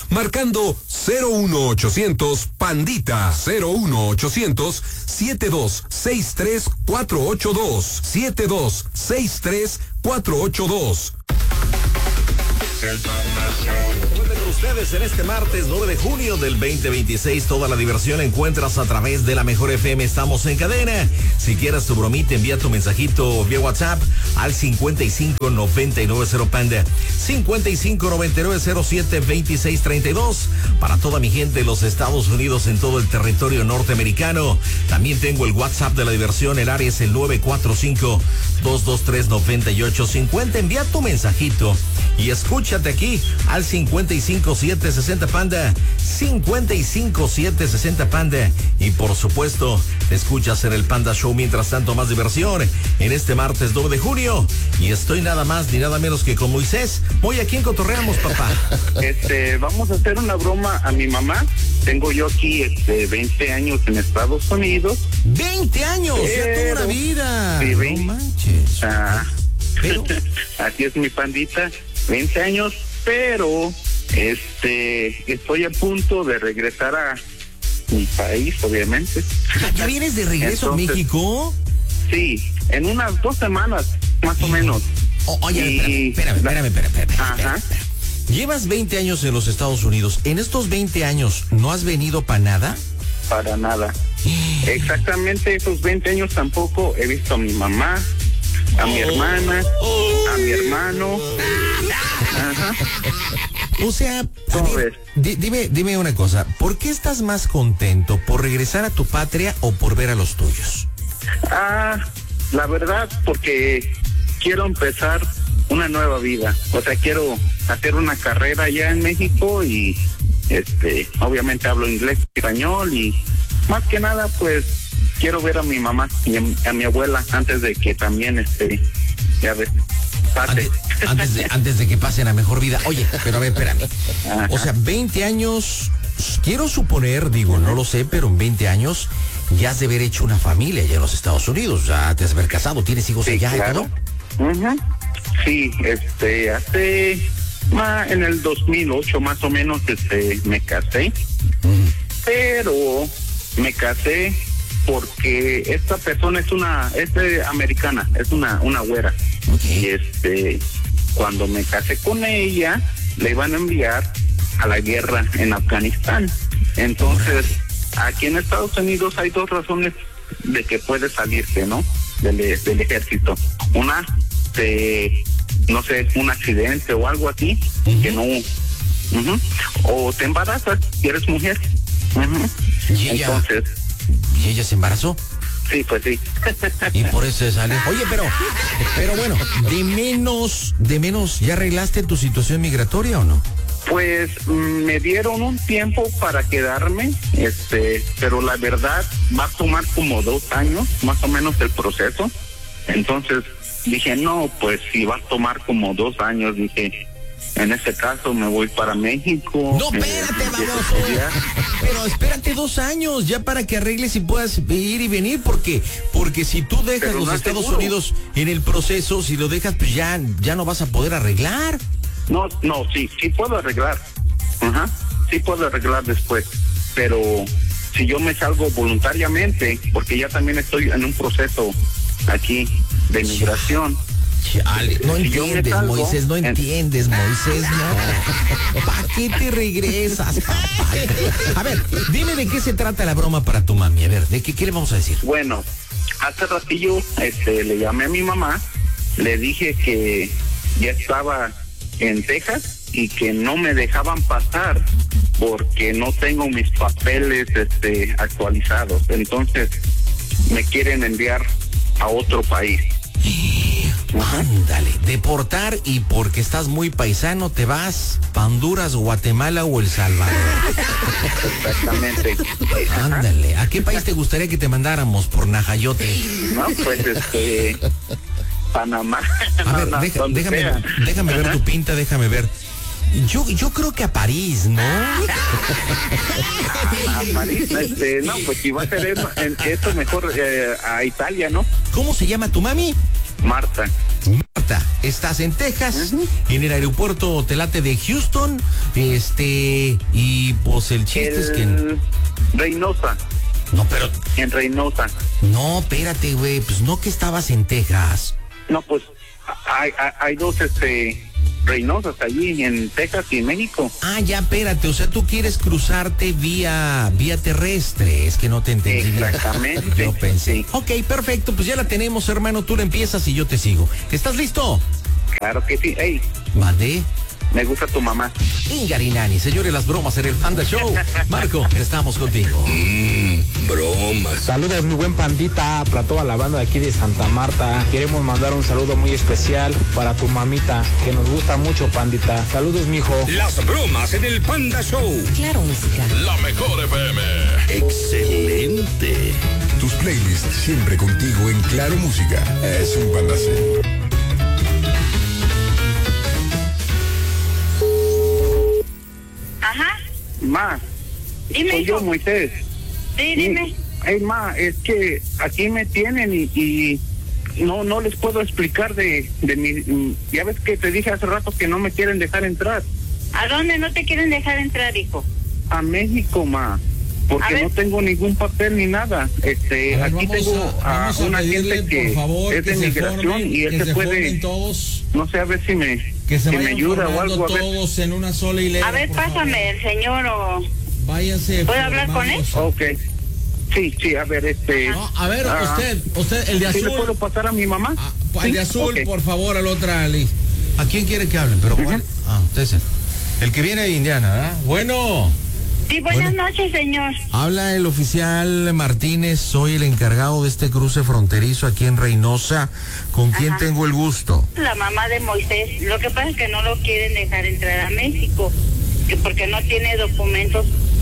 marcando 01800 Pandita, 01800 7263 482, 7263 482. Con ustedes en este martes 9 de junio del 2026, toda la diversión la encuentras a través de la Mejor FM. Estamos en cadena. Si quieres tu bromita, envía tu mensajito vía WhatsApp al 559990 Panda, 5599072632 para toda mi gente de los Estados Unidos en todo el territorio norteamericano. También tengo el WhatsApp de la diversión, el área es el 945-223-9850. Envía tu mensajito y escúchate aquí al 55760 Panda, 55760 Panda. Y por supuesto, te escuchas en el Panda Show. Mientras tanto, más diversión en este martes 9 de junio. Y estoy nada más ni nada menos que con Moisés. Muy, ¿a quién cotorreamos, papá? Vamos a hacer una broma a mi mamá. Tengo yo aquí 20 años en Estados Unidos. ¡20 años! ¡Ya toda una vida! Sí, no manches. Pero así es mi pandita, 20 años, pero estoy a punto de regresar a mi país, obviamente. ¿Ya vienes de regreso a México? Sí, en unas 2 semanas, más o menos. Oye, espérame. Ajá. Llevas 20 años en los Estados Unidos. ¿En estos 20 años no has venido para nada? Para nada. Exactamente esos 20 años tampoco he visto a mi mamá, a mi hermana, a mi hermano. Ajá. O sea, a ver, dime una cosa, ¿por qué estás más contento? ¿Por regresar a tu patria o por ver a los tuyos? La verdad, porque quiero empezar una nueva vida. O sea, quiero hacer una carrera allá en México y obviamente hablo inglés, español y más que nada pues quiero ver a mi mamá y a mi abuela antes de que también ya ves, pase. Antes de que pasen a mejor vida. Oye, pero a ver, espérame. Ajá. O sea, 20 años, quiero suponer, no lo sé, pero en 20 años ya has de haber hecho una familia allá en los Estados Unidos, ya te has de haber casado, tienes hijos allá, claro. ¿no? Uh-huh. Sí, hace en el 2008 más o menos me casé, pero me casé porque esta persona es americana, es una güera. Okay. Y cuando me casé con ella, le iban a enviar a la guerra en Afganistán. Entonces, aquí en Estados Unidos hay 2 razones de que puedes salirte, ¿no? Del ejército. Una, no sé, un accidente o algo así, que no. O te embarazas y eres mujer. ¿Y ella se embarazó? Sí, pues sí. Y por eso se sale. Oye, pero bueno, de menos, ¿ya arreglaste tu situación migratoria o no? Pues me dieron un tiempo para quedarme, pero la verdad va a tomar como 2 años, más o menos el proceso. Entonces dije, no, pues si va a tomar como 2 años, dije, en ese caso me voy para México. No, espérate, baboso. Pero espérate 2 años ya para que arregles y puedas ir y venir, porque si tú dejas los Estados Unidos en el proceso, si lo dejas, pues ya no vas a poder arreglar. No, sí puedo arreglar. Ajá, sí puedo arreglar después. Pero si yo me salgo voluntariamente, porque ya también estoy en un proceso aquí de migración. Chale, no entiendes, Moisés, no. ¿Para qué te regresas, papá? A ver, dime de qué se trata la broma para tu mami. A ver, ¿qué le vamos a decir? Bueno, hace ratillo le llamé a mi mamá, le dije que ya estaba en Texas y que no me dejaban pasar porque no tengo mis papeles actualizados. Entonces me quieren enviar a otro país. Ándale, deportar, y porque estás muy paisano te vas a Honduras, Guatemala o El Salvador. Exactamente. Ándale, ¿a qué país te gustaría que te mandáramos por najayote? No, pues Panamá. A ver, déjame ver tu pinta, déjame ver. Yo creo que a París, ¿no? A París, no, pues si va a ser eso mejor a Italia, ¿no? ¿Cómo se llama tu mami? Marta. Marta, estás en Texas, en el aeropuerto Telate de Houston, y pues el chiste es que... Reynosa. No, pero... En Reynosa. No, espérate, güey, pues no que estabas en Texas. No, pues hay dos, Reynosas allí en Texas y en México. Ah, ya, espérate, o sea, tú quieres cruzarte vía terrestre, es que no te entendí bien. Exactamente. Yo pensé. Sí. Ok, perfecto, pues ya la tenemos, hermano, tú la empiezas y yo te sigo. ¿Estás listo? Claro que sí. Ey, Mandé. me gusta tu mamá. Ingarinani, señores, las bromas en el Panda Show. Marco, estamos contigo. Bromas. Saludos, mi buen pandita, para toda la banda de aquí de Santa Marta. Queremos mandar un saludo muy especial para tu mamita, que nos gusta mucho, pandita. Saludos, mijo. Las bromas en el Panda Show. Claro, música. La mejor FM. Excelente. Tus playlists siempre contigo en Claro Música. Es un Panda Show. Ajá, Ma, dime. soy yo, hijo. Moisés. Sí, dime. Ey, ma, es que aquí me tienen y no les puedo explicar de mi... Ya ves que te dije hace rato que no me quieren dejar entrar ¿A dónde no te quieren dejar entrar, hijo? a México, ma. A Porque ver. no tengo ningún papel ni nada. Aquí tengo a un agente que es de migración y él se puede... todos, No sé, a ver si me vayan ayuda o formando algo. A ver. todos en una sola hilera. A ver, por pásame favor. el señor o... Váyanse. ¿Puedo hablar con él? Ok. Sí, a ver, No, a ver, usted, el de ¿Sí azul. le puedo pasar a mi mamá? El de Sí, azul, ok. por favor, al otra lista. ¿A quién quiere que hablen? Pero ¿cuál? Usted es el que viene de Indiana, ¿verdad? Bueno, Sí, buenas noches, señor. habla el oficial Martínez, soy el encargado de este cruce fronterizo aquí en Reynosa. ¿Con quién Ajá. tengo el gusto? La mamá de Moisés. Lo que pasa es que no lo quieren dejar entrar a México, que porque no tiene documentos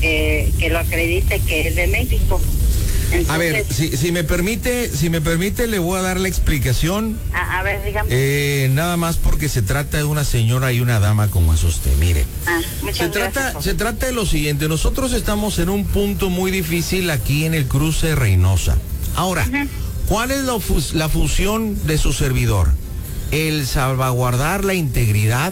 que lo acredite que es de México. Entonces, A ver, si me permite, le voy a dar la explicación. a ver, dígame. Nada más porque se trata de una señora y una dama como es usted. Mire, Muchas gracias. se trata de lo siguiente. Nosotros estamos en un punto muy difícil aquí en el cruce de Reynosa. Ahora, Ujú. ¿cuál es la función de su servidor? El salvaguardar la integridad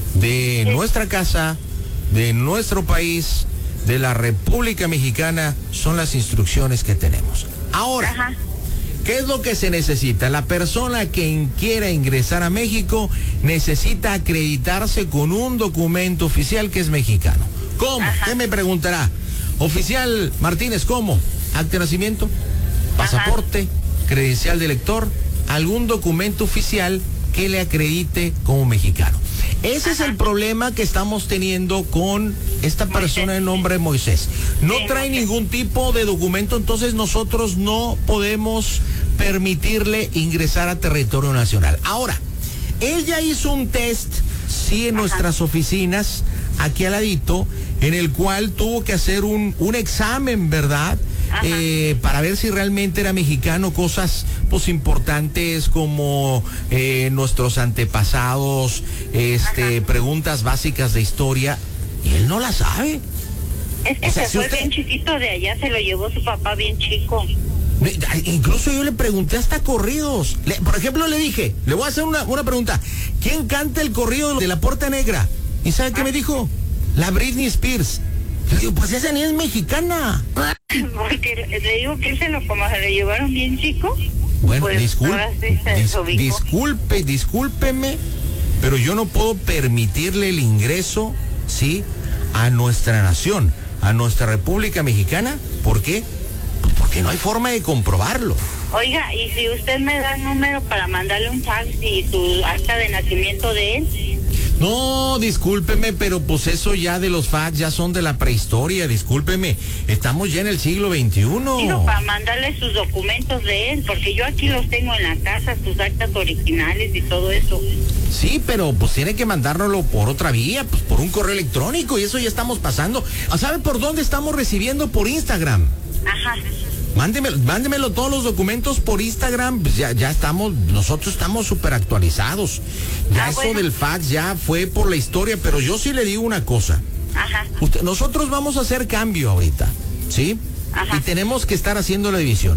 de nuestra casa, de nuestro país, de la República Mexicana, son las instrucciones que tenemos. Ahora, Ajá. ¿qué es lo que se necesita? La persona que quiera ingresar a México necesita acreditarse con un documento oficial que es mexicano. ¿Cómo? Ajá. ¿Qué me preguntará? Oficial Martínez, ¿cómo? Acta de nacimiento, pasaporte, credencial de lector, algún documento oficial que le acredite como mexicano. Ese es el problema que estamos teniendo con esta persona de nombre Moisés. No Sí, trae Moisés. ningún tipo de documento, entonces nosotros no podemos permitirle ingresar a territorio nacional. Ahora, ella hizo un test, sí, en nuestras oficinas, aquí al ladito, en el cual tuvo que hacer un examen, ¿verdad? Para ver si realmente era mexicano, cosas pues importantes como nuestros antepasados, preguntas básicas de historia, y él no la sabe. Es que O sea, se si fue usted- bien chiquito de allá, se lo llevó su papá bien chico. Incluso yo le pregunté hasta corridos. Por ejemplo, le dije, le voy a hacer una pregunta. ¿Quién canta el corrido de la Puerta Negra? ¿Y sabe qué me dijo? La Britney Spears. Le digo, pues esa ni es mexicana. Porque le digo que él se lo llevaron bien chico. Bueno, Pues, ahora sí se desubicó. discúlpeme, pero yo no puedo permitirle el ingreso, ¿sí?, a nuestra nación, a nuestra República Mexicana. ¿Por qué? Pues porque no hay forma de comprobarlo. Oiga, y si usted me da el número para mandarle un fax y su acta de nacimiento de él. No, discúlpeme, pero pues eso ya de los fax ya son de la prehistoria, discúlpeme. Estamos ya en el siglo XXI. Digo, para mandarle sus documentos de él, porque yo aquí los tengo en la casa, sus actas originales y todo eso. Sí, pero pues tiene que mandárnoslo por otra vía, pues por un correo electrónico, y eso ya estamos pasando. ¿Sabe por dónde estamos recibiendo? Por Instagram. Ajá. Mándemelo todos los documentos por Instagram, pues ya estamos, nosotros estamos súper actualizados. Ya eso bueno. del fax ya fue por la historia, pero yo sí le digo una cosa. Ajá. Nosotros vamos a hacer cambio ahorita, ¿sí? Ajá. Y tenemos que estar haciendo la división.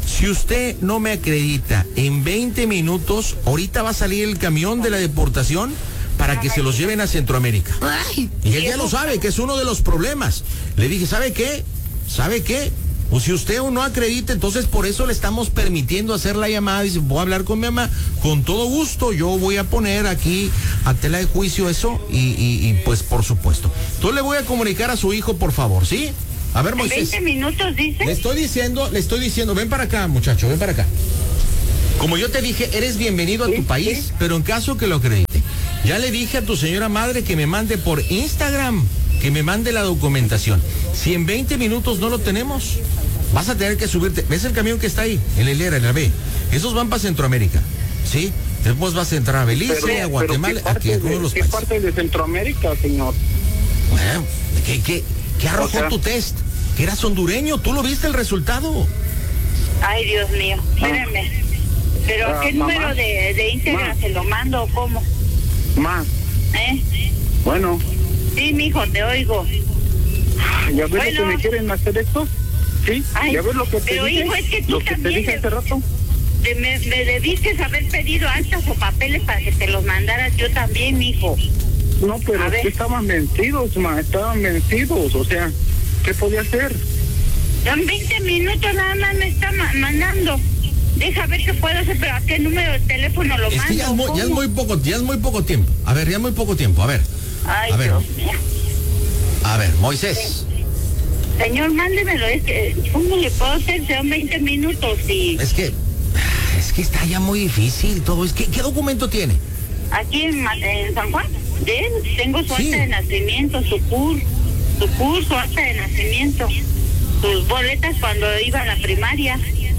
Si usted no me acredita en 20 minutos, ahorita va a salir el camión de la deportación para que se los lleven a Centroamérica. Y él ya lo sabe, que es uno de los problemas. Le dije, ¿sabe qué? Pues si usted no acredita, entonces por eso le estamos permitiendo hacer la llamada. Dice, voy a hablar con mi mamá, con todo gusto, yo voy a poner aquí a tela de juicio eso y pues por supuesto. Entonces le voy a comunicar a su hijo, por favor, ¿sí? A ver, Moisés. 20 minutos, dice. Le estoy diciendo, ven para acá, muchacho, ven para acá. Como yo te dije, eres bienvenido a tu país, pero en caso que lo acredite. Ya le dije a tu señora madre que me mande por Instagram, que me mande la documentación. Si en 20 minutos no lo tenemos, vas a tener que subirte. ¿Ves el camión que está ahí? En la hilera, en la B. Esos van para Centroamérica, ¿sí? Después vas a entrar a Belice, a Guatemala, aquí a todos los países. ¿Qué parte de Centroamérica, señor? Bueno, ¿qué arrojó tu test? Que eras hondureño, ¿tú lo viste el resultado? Ay, Dios mío, espérame. ¿Pero qué número de Instagram se lo mando o cómo? Más. Bueno. Sí, mijo, te oigo. ¿Ya ves lo que me quieren hacer esto? ¿Sí? Ay, ¿ya ves lo que te pero dije? hijo, es que tú lo que también te dije hace rato. me debiste haber pedido actas o papeles para que te los mandaras yo también, mijo. No, pero es que estaban vencidos, estaban vencidos, o sea, ¿qué podía hacer? En 20 minutos nada más me está mandando. Deja ver qué puedo hacer, pero ¿a qué número de teléfono lo mando? Es que ya es muy poco tiempo. A ver, ya es muy poco tiempo. A ver. Ay, a ver. Dios mío. A ver, Moisés. Señor, mándemelo. Es que, ¿cómo le puedo hacer? Son 20 minutos y... Es que está ya muy difícil todo. ¿Qué documento tiene? Aquí en San Juan, de él, tengo su Sí. acta de nacimiento, su curso, acta de nacimiento, sus boletas cuando iba a la primaria.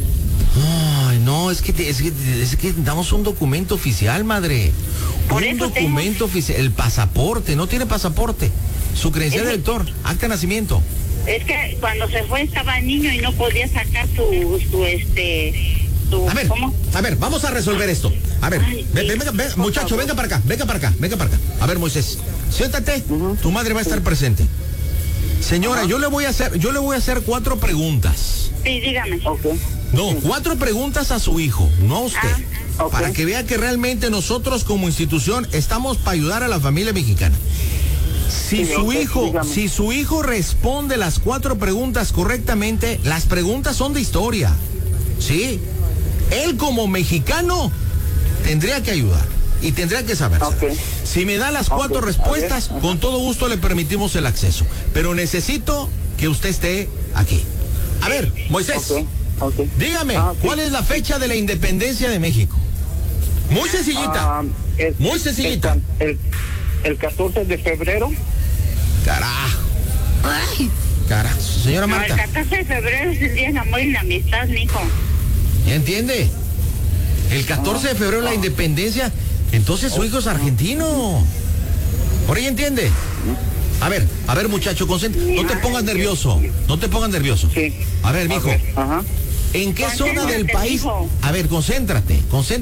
Ay, no, es que damos un documento oficial, madre. Por Un eso documento oficial. El pasaporte, no tiene pasaporte. Su credencial de lector, acta de nacimiento. Es que cuando se fue estaba niño y no podía sacar su A ver, ¿cómo? a ver, vamos a resolver esto. A ver, Ay, venga, muchacho, favor. venga para acá. A ver, Moisés, siéntate, tu madre va a estar presente. Señora, yo le voy a hacer 4 preguntas. Sí, dígame. Okay. No, 4 preguntas a su hijo, no a usted. ok. Para que vea que realmente nosotros como institución estamos para ayudar a la familia mexicana. Si Sí, su ok, hijo, dígame. si su hijo responde las 4 preguntas correctamente, las preguntas son de historia. ¿Sí? Él como mexicano tendría que ayudar y tendría que saber. Ok. Si me da las 4 Ok, respuestas, a ver, con todo gusto le permitimos el acceso. Pero necesito que usted esté aquí. A ver, Moisés, Ok. dígame, Ok. ¿cuál es la fecha de la independencia de México? Muy sencillita. Muy sencillita. El 14 de febrero. Carajo. Carajo. Señora No, el Marta, 14 de febrero es el Día del Amor y la Amistad, mijo. ¿ya entiende? El 14 de febrero la independencia, entonces su hijo es argentino. ¿Por ahí entiende? A ver, muchacho, no te pongas nervioso. No te pongas nervioso. Sí. A ver, mijo, Ajá. ¿en qué zona del Concéntrate, país? mijo. A ver, concéntrate.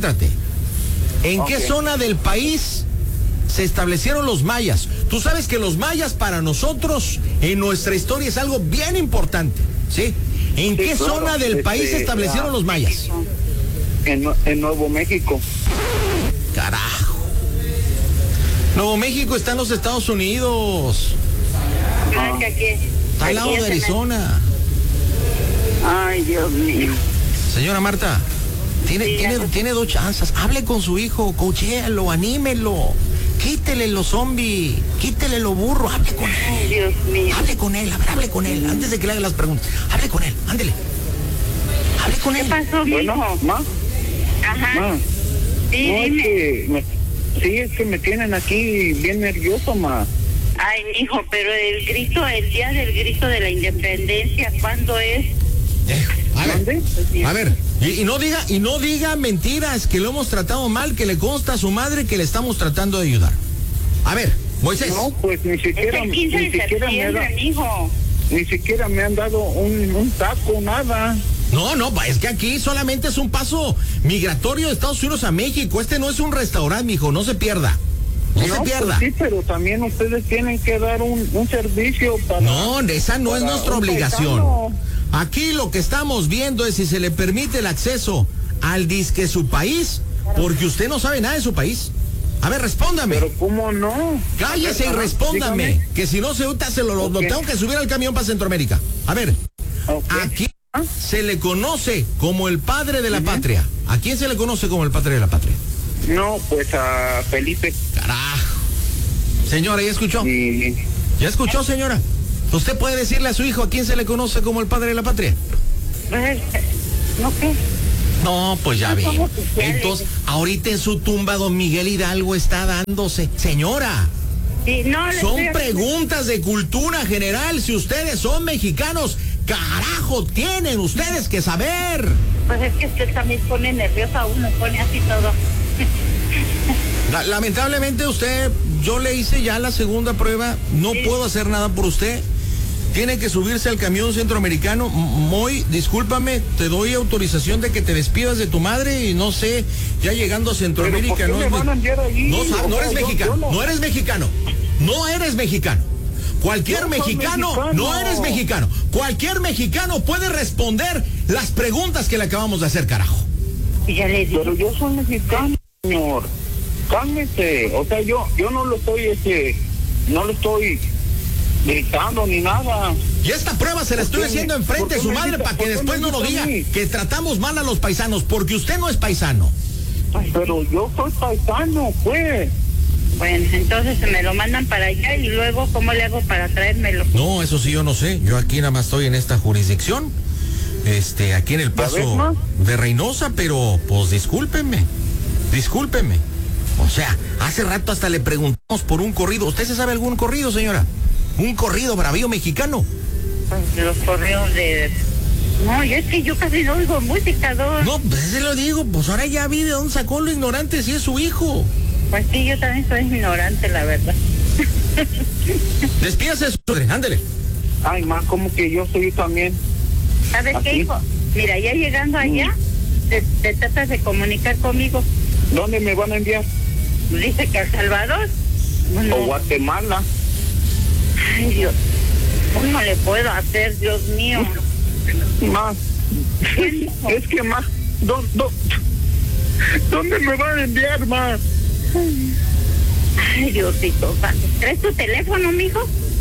¿En qué Ok. zona del país se establecieron los mayas? Tú sabes que los mayas para nosotros en nuestra historia es algo bien importante, ¿sí? ¿En qué claro. zona del país se establecieron los mayas? En Nuevo México. Carajo. Nuevo México está en los Estados Unidos. No, es que aquí... Está al lado aquí de ya se me- Arizona. Ay, Dios mío. Señora Marta, Sí, ya. tiene 2 chances. Hable con su hijo, coachéalo, anímelo. Quítele los zombies, quítele lo burro, hable con él. Ay, Dios mío. Hable con él, a ver, hable con él. Antes de que le haga las preguntas. Hable con él, ándele. Hable con ¿Qué él. pasó, Bueno, mijo? ma. Ajá. Sí, No, dime. es que me tienen aquí bien nervioso, ma. Ay, mijo, pero el día del grito de la independencia, ¿cuándo es? A ver, y no diga mentiras, que lo hemos tratado mal, que le consta a su madre que le estamos tratando de ayudar. A ver, Moisés. No, pues ni Es siquiera, el 15 de septiembre, mijo. ni siquiera me han dado un taco, nada. No, es que aquí solamente es un paso migratorio de Estados Unidos a México. Este no es un restaurante, mijo, no se pierda. No se pierda. Pues sí, pero también ustedes tienen que dar un servicio para... No, esa no es para nuestra un obligación. paisano. Aquí lo que estamos viendo es si se le permite el acceso al disque su país, porque usted no sabe nada de su país. A ver, respóndame. Pero ¿cómo no? Cállese y respóndame, dígame. que si no se lo tengo que subir al camión para Centroamérica. A ver, ¿a quién se le conoce como el padre de la patria? ¿A quién se le conoce como el padre de la patria? No, pues a Felipe. Carajo. Señora, ¿ya escuchó? Y... ¿Ya escuchó, señora? ¿Usted puede decirle a su hijo a quién se le conoce como el padre de la patria? ¿No qué? No, pues ya ve. Entonces, ahorita en su tumba don Miguel Hidalgo está dándose. Señora, Sí, no, son preguntas de cultura general. Si ustedes son mexicanos, carajo, tienen ustedes que saber. Pues es que usted también pone nerviosa, uno pone así todo. Lamentablemente usted, yo le hice ya la segunda prueba, no puedo hacer nada por usted. Tiene que subirse al camión centroamericano. Moy, discúlpame, te doy autorización de que te despidas de tu madre y no sé, ya llegando a Centroamérica. No eres mexicano, no eres mexicano, no eres mexicano. Cualquier mexicano, no eres mexicano. Cualquier mexicano puede responder las preguntas que le acabamos de hacer, carajo. Y ya le dije. Pero yo soy mexicano, señor. Cálmese. O sea, yo no lo estoy gritando ni nada. Y esta prueba se la estoy haciendo enfrente de su madre para que después no lo diga que tratamos mal a los paisanos, porque usted no es paisano. Pero yo soy paisano, pues. Bueno, entonces me lo mandan para allá y luego, ¿cómo le hago para traérmelo? No, eso sí yo no sé. Yo aquí nada más estoy en esta jurisdicción, aquí en el Paso de Reynosa, pero pues discúlpenme. O sea, hace rato hasta le preguntamos por un corrido. ¿Usted se sabe algún corrido, señora? ¿Un corrido bravío mexicano? Pues los correos de... No, yo casi no oigo música, don. No, pues se lo digo, pues ahora ya vi de dónde sacó lo ignorante si es su hijo. Pues sí, yo también soy ignorante, la verdad. Despídase de su madre, ándele. Ay, ma, como que yo soy también. ¿Sabes qué, ¿Aquí? hijo? Mira, ya llegando allá, te tratas de comunicar conmigo. ¿Dónde me van a enviar? Dice que a El Salvador. Bueno, O Guatemala. ay, Dios. ¿Cómo le puedo hacer, Dios mío? Más. Es que más. ¿Dónde me van a enviar, más? Ay, Diosito. ¿Traes tu teléfono, mijo?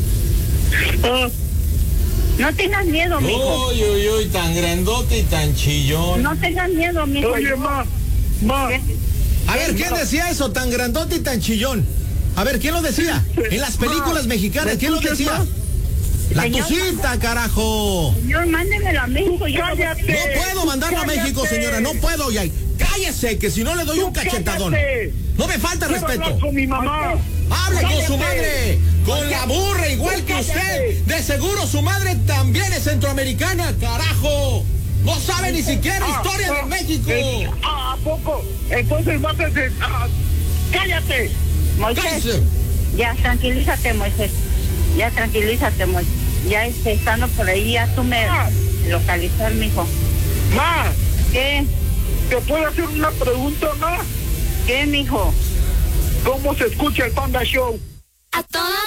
No tengas miedo, mijo. Uy, tan grandote y tan chillón. No tengas miedo, mijo. Oye, ma. A ver, ¿quién decía eso, tan grandote y tan chillón? A ver, ¿quién lo decía? En las películas mexicanas, ¿quién lo decía? La Señor, Tucita, carajo. Señor, mándemelo a México. ¡Cállate! No puedo mandarlo a México, señora, no puedo, ya. Cállese, que si no le doy un cachetadón. No me falta respeto. Con mi mamá. Hable con su madre, con la burra, igual que usted. De seguro su madre también es centroamericana, carajo. No sabe ni siquiera historia de México. ¿A poco? Entonces vas a decir, cállate. Moisés, Cállese. ya tranquilízate, Moisés. Ya tranquilízate, Moisés. Ya estando por ahí, ya tú me localizar, mijo. Ma, ¿Qué? ¿te puedo hacer una pregunta, ma? ¿Qué, mijo? ¿Cómo se escucha el Panda Show? A toda